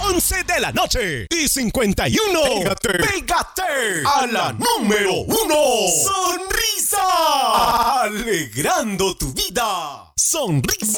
11 de la noche y 51. Pégate a la número 1. Sonrisa. Alegrando tu vida. Sonrisa.